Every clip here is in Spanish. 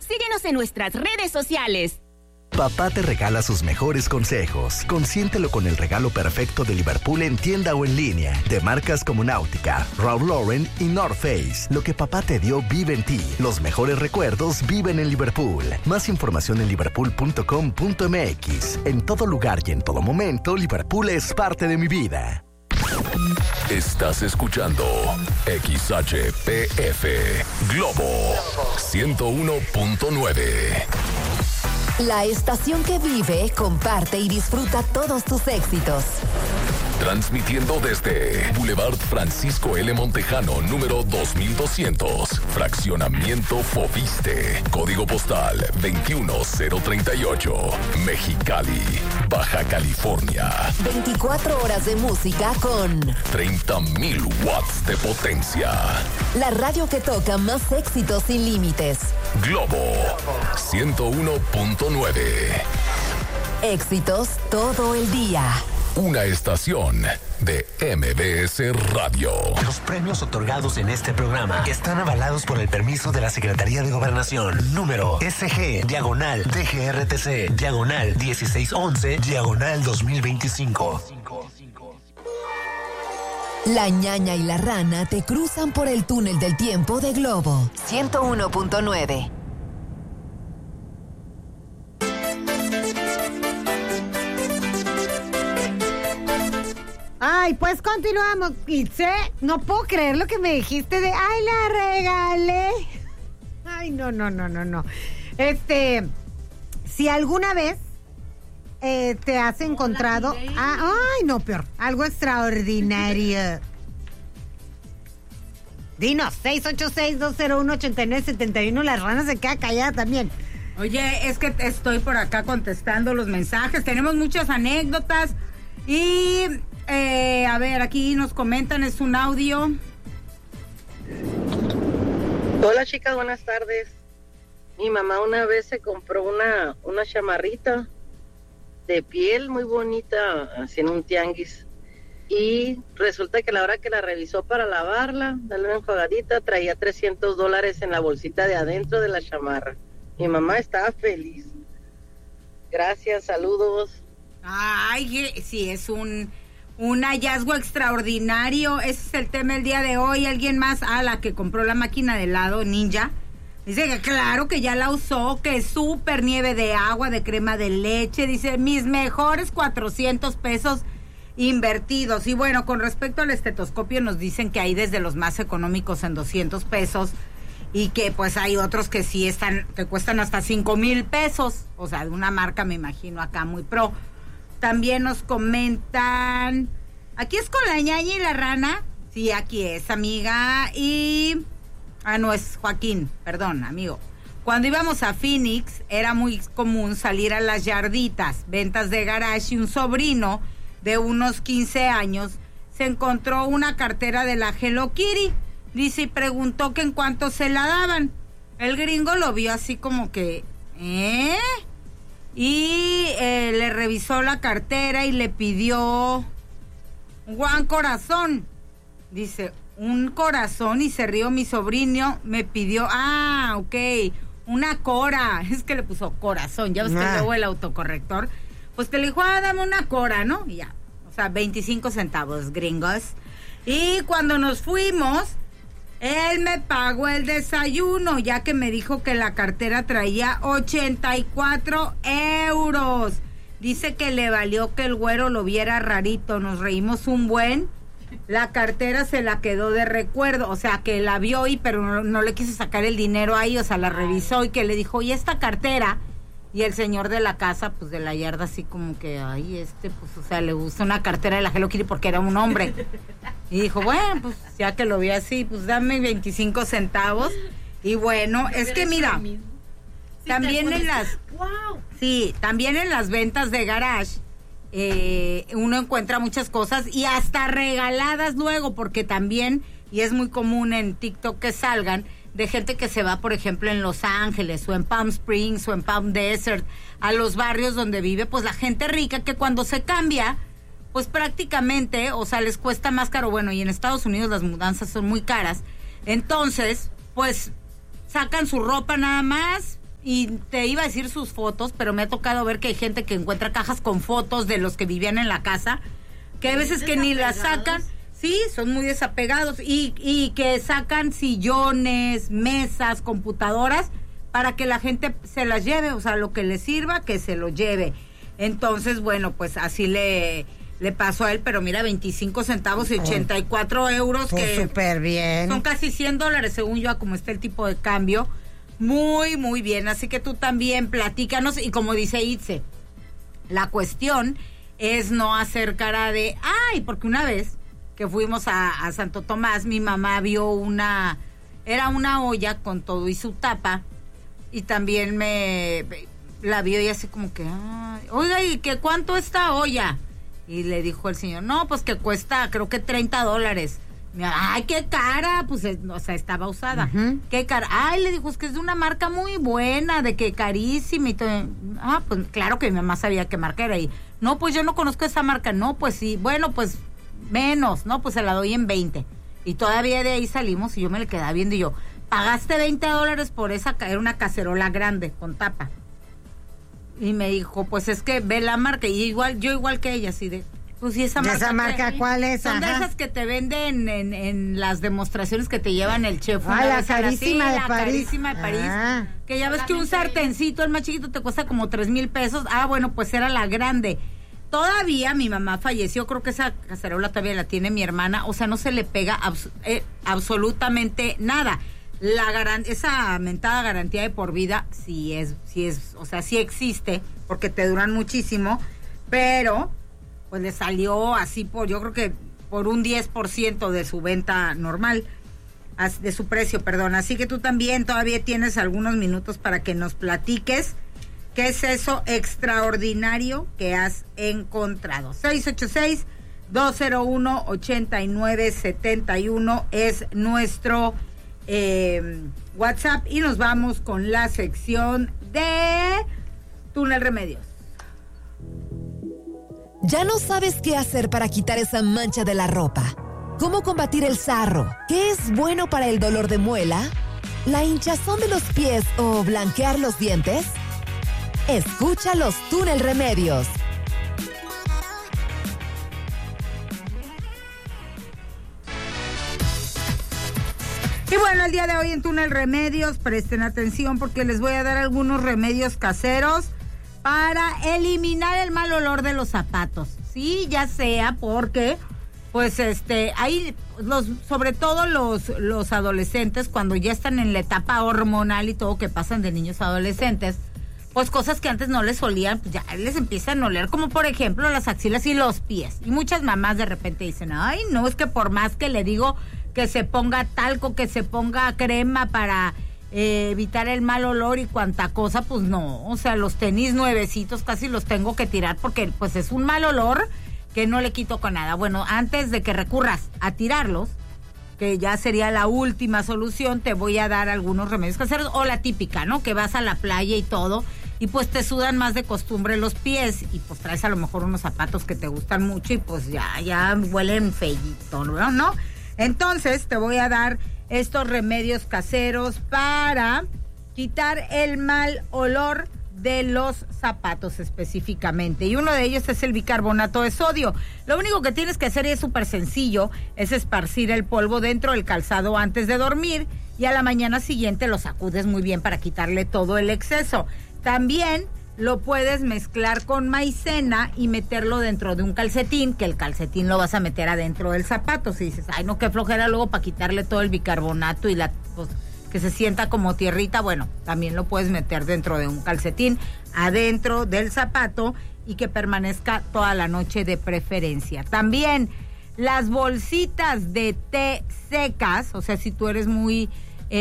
Síguenos en nuestras redes sociales. Papá te regala sus mejores consejos. Consiéntelo con el regalo perfecto de Liverpool en tienda o en línea. De marcas como Náutica, Ralph Lauren y North Face. Lo que papá te dio vive en ti. Los mejores recuerdos viven en Liverpool. Más información en liverpool.com.mx. En todo lugar y en todo momento, Liverpool es parte de mi vida. Estás escuchando XHPF Globo 101.9. La estación que vive, comparte y disfruta todos tus éxitos. Transmitiendo desde Boulevard Francisco L. Montejano, número 2200, Fraccionamiento Fobiste, Código Postal 21038, Mexicali, Baja California. 24 horas de música con 30,000 watts de potencia. La radio que toca más éxitos sin límites. Globo 101.9. Éxitos todo el día. Una estación de MBS Radio. Los premios otorgados en este programa están avalados por el permiso de la Secretaría de Gobernación. Número SG/DGRTC/1611/2025. La ñaña y la rana te cruzan por el túnel del tiempo de Globo 101.9. Ay, pues continuamos. Itze, no puedo creer lo que me dijiste de, ay, la regalé. Ay, no. Si alguna vez te has encontrado, ay, no, peor, algo extraordinario. Dinos, 686-201-8971, la rana se queda callada también. Oye, es que estoy por acá contestando los mensajes, tenemos muchas anécdotas y... a ver, aquí nos comentan, es un audio. Hola chicas, buenas tardes. Mi mamá una vez se compró una chamarrita de piel muy bonita, así en un tianguis. Y resulta que a la hora que la revisó para lavarla, darle una enjuagadita, traía $300 en la bolsita de adentro de la chamarra. Mi mamá estaba feliz. Gracias, saludos. Ay, sí, es un hallazgo extraordinario. Ese es el tema del día de hoy. Alguien más, la que compró la máquina de helado Ninja, dice que claro que ya la usó, que es súper nieve de agua, de crema de leche. Dice, mis mejores $400 invertidos. Y bueno, con respecto al estetoscopio, nos dicen que hay desde los más económicos en $200 y que pues hay otros que sí que cuestan hasta $5,000. O sea, de una marca, me imagino, acá muy pro. También nos comentan, aquí es con la ñaña y la rana. Sí, aquí es, amiga. Y, no, es Joaquín, perdón, amigo. Cuando íbamos a Phoenix, era muy común salir a las yarditas, ventas de garage, y un sobrino de unos 15 años se encontró una cartera de la Hello Kitty. Dice, y preguntó que en cuánto se la daban. El gringo lo vio así como que, y le revisó la cartera y le pidió un corazón. Dice, un corazón, y se rió mi sobrino, me pidió, ok, una cora. Es que le puso corazón, ya ves que luego el autocorrector, pues te le dijo, dame una cora, ¿no? Y ya, o sea, 25 centavos, gringos. Y cuando nos fuimos, él me pagó el desayuno, ya que me dijo que la cartera traía 84 euros. Dice que le valió que el güero lo viera rarito. Nos reímos un buen. La cartera se la quedó de recuerdo. O sea, que la vio pero no le quiso sacar el dinero ahí. O sea, la revisó y que le dijo, ¿y esta cartera? Y el señor de la casa, pues de la yarda, así como que, pues, o sea, le gusta una cartera de la Hello Kitty porque era un hombre. Y dijo, bueno, pues ya que lo vi así, pues dame 25 centavos. Y bueno, es que mira, también en las... ¡Wow! Sí, también en las ventas de garage, uno encuentra muchas cosas y hasta regaladas luego, porque también, y es muy común en TikTok que salgan, de gente que se va, por ejemplo, en Los Ángeles o en Palm Springs o en Palm Desert, a los barrios donde vive, pues la gente rica, que cuando se cambia, pues prácticamente, o sea, les cuesta más caro. Bueno, y en Estados Unidos las mudanzas son muy caras. Entonces, pues sacan su ropa nada más y te iba a decir sus fotos, pero me ha tocado ver que hay gente que encuentra cajas con fotos de los que vivían en la casa, que hay veces que ni las sacan. Sí, son muy desapegados y que sacan sillones, mesas, computadoras para que la gente se las lleve, o sea, lo que le sirva, que se lo lleve. Entonces, bueno, pues así le pasó a él, pero mira, 25 centavos y 84 euros, pues que súper bien. Son casi $100, según yo, a como está el tipo de cambio. Muy, muy bien. Así que tú también platícanos, y como dice Itze, la cuestión es no hacer cara de, ay, porque una vez que fuimos a Santo Tomás, mi mamá vio era una olla con todo y su tapa, y también la vio y así como que, ay, oiga, ¿y qué cuánto esta olla? Y le dijo el señor, no, pues que cuesta, creo que $30. Ay, qué cara, pues, o sea, estaba usada. Uh-huh. Qué cara. Ay, le dijo, es que es de una marca muy buena, de que carísima y todo. Ah, pues claro que mi mamá sabía qué marca era. Y, no, pues yo no conozco esa marca. No, pues sí, bueno, pues menos, ¿no? Pues se la doy en 20. Y todavía de ahí salimos y yo me le quedaba viendo y yo, ¿pagaste $20 por esa? Era una cacerola grande con tapa. Y me dijo, pues es que ve la marca. Y yo igual que ella, así de, pues sí, esa marca. ¿Esa marca cuál es? Son de esas que te venden en las demostraciones que te llevan el chef. La carísima de París. Carísima de París. Que ya ves que un sartencito, el más chiquito, te cuesta como 3,000 pesos. Ah, bueno, pues era la grande. Todavía mi mamá falleció, creo que esa cacerola todavía la tiene mi hermana, o sea, no se le pega absolutamente nada. Esa mentada garantía de por vida sí es, o sea, sí existe, porque te duran muchísimo, pero pues le salió así yo creo que por un 10% de su venta normal, de su precio, perdón. Así que tú también todavía tienes algunos minutos para que nos platiques qué es eso extraordinario que has encontrado. 686-201-8971 es nuestro WhatsApp, y nos vamos con la sección de Túnel Remedios. ¿Ya no sabes qué hacer para quitar esa mancha de la ropa? ¿Cómo combatir el sarro? ¿Qué es bueno para el dolor de muela? ¿La hinchazón de los pies o blanquear los dientes? Escucha los Túnel Remedios. Y bueno, el día de hoy en Túnel Remedios, presten atención porque les voy a dar algunos remedios caseros para eliminar el mal olor de los zapatos. Sí, ya sea porque, pues, hay sobre todo los adolescentes, cuando ya están en la etapa hormonal y todo, que pasan de niños a adolescentes, pues cosas que antes no les olían, pues ya les empiezan a oler, como por ejemplo las axilas y los pies. Y muchas mamás de repente dicen, ay, no, es que por más que le digo que se ponga talco, que se ponga crema para evitar el mal olor y cuanta cosa, pues no, o sea, los tenis nuevecitos casi los tengo que tirar porque pues es un mal olor que no le quito con nada. Bueno, antes de que recurras a tirarlos, que ya sería la última solución, te voy a dar algunos remedios caseros, o la típica, ¿no? Que vas a la playa y todo, y pues te sudan más de costumbre los pies, y pues traes a lo mejor unos zapatos que te gustan mucho y pues ya huelen feíto, ¿no? Entonces te voy a dar estos remedios caseros para quitar el mal olor de los zapatos específicamente, y uno de ellos es el bicarbonato de sodio. Lo único que tienes que hacer, y es súper sencillo, es esparcir el polvo dentro del calzado antes de dormir, y a la mañana siguiente lo sacudes muy bien para quitarle todo el exceso. También lo puedes mezclar con maicena y meterlo dentro de un calcetín, que el calcetín lo vas a meter adentro del zapato. Si dices, ay no, qué flojera luego para quitarle todo el bicarbonato y pues, que se sienta como tierrita, bueno, también lo puedes meter dentro de un calcetín, adentro del zapato, y que permanezca toda la noche de preferencia. También las bolsitas de té secas, o sea, si tú eres muy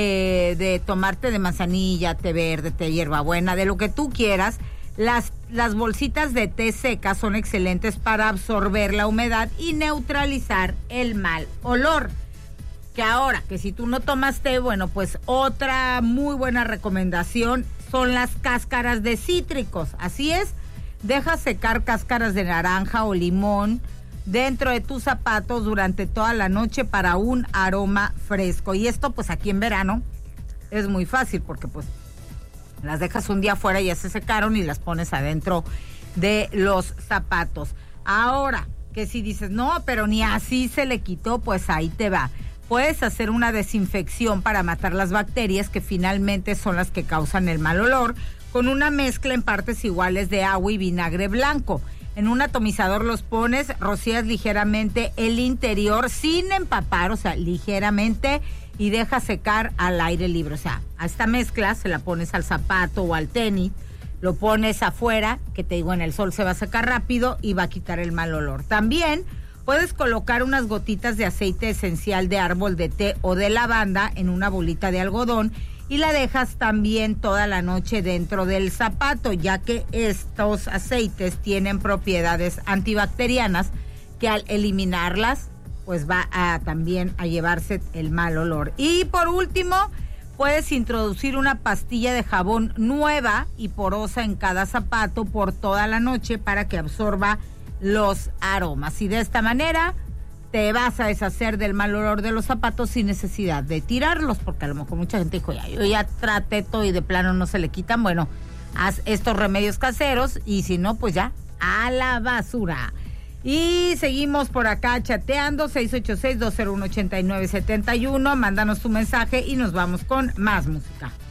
de tomarte de manzanilla, té verde, té hierbabuena, de lo que tú quieras, las bolsitas de té secas son excelentes para absorber la humedad y neutralizar el mal olor. Que ahora, que si tú no tomas té, bueno, pues otra muy buena recomendación son las cáscaras de cítricos. Así es, deja secar cáscaras de naranja o limón dentro de tus zapatos durante toda la noche para un aroma fresco. Y esto pues aquí en verano es muy fácil porque pues Las dejas un día afuera, ya se secaron y las pones adentro de los zapatos. Ahora, que si dices, no, pero ni así se le quitó, pues ahí te va. Puedes hacer una desinfección para matar las bacterias que finalmente son las que causan el mal olor, con una mezcla en partes iguales de agua y vinagre blanco. En un atomizador los pones, rocías ligeramente el interior sin empapar, o sea, ligeramente, y dejas secar al aire libre. O sea, a esta mezcla se la pones al zapato o al tenis, lo pones afuera, que te digo, en el sol se va a secar rápido y va a quitar el mal olor. También puedes colocar unas gotitas de aceite esencial de árbol de té o de lavanda en una bolita de algodón y la dejas también toda la noche dentro del zapato, ya que estos aceites tienen propiedades antibacterianas que al eliminarlas, pues va a también a llevarse el mal olor. Y por último, puedes introducir una pastilla de jabón nueva y porosa en cada zapato por toda la noche para que absorba los aromas. Y de esta manera te vas a deshacer del mal olor de los zapatos sin necesidad de tirarlos, porque a lo mejor mucha gente dijo, yo ya traté todo y de plano no se le quitan. Bueno, haz estos remedios caseros y si no, pues ya a la basura. Y seguimos por acá chateando, 686-201-8971, mándanos tu mensaje y nos vamos con más música.